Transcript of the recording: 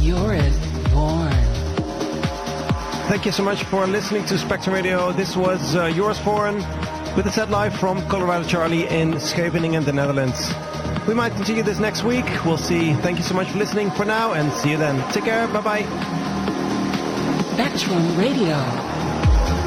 Joris Voorn. Thank you so much for listening to Spectrum Radio. This was Joris Voorn with the set live from Colorado Charlie in Scheveningen, the Netherlands. We might continue this next week. We'll see. Thank you so much for listening for now, and see you then. Take care. Bye-bye. Spectrum Radio.